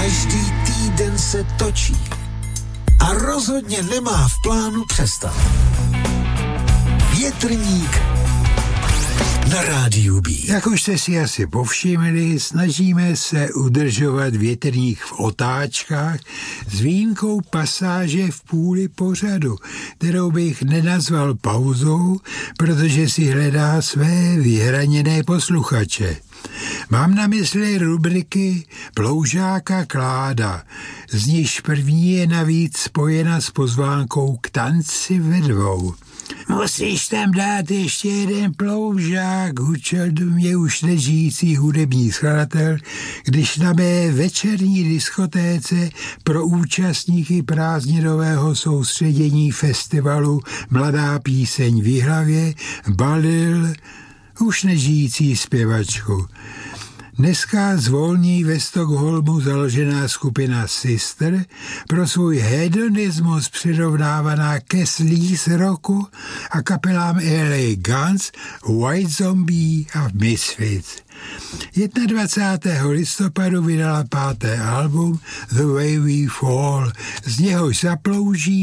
Každý týden se točí a rozhodně nemá v plánu přestat. Větrník na rádiu B. Jak už jste si asi povšimli, snažíme se udržovat větrník v otáčkách s výjimkou pasáže v půli pořadu, kterou bych nenazval pauzou, protože si hledá své vyhraněné posluchače. Mám na mysli rubriky Ploužáka Kláda, z níž první je navíc spojena s pozvánkou k tanci ve dvou. Musíš tam dát ještě jeden ploužák, hučel do mě už nežijící hudební skladatel, když na mé večerní diskotéce pro účastníky prázdninového soustředění festivalu Mladá píseň v Jihlavě balil už nežijící zpěvačku. Dneska zvolní ve Stockholmu založená skupina Sister, pro svůj hedonismus přirovnávaná ke sleaze rocku a kapelám LA Guns, White Zombie a Misfits. 21. listopadu vydala 5. album The Way We Fall, z něhož zaplouží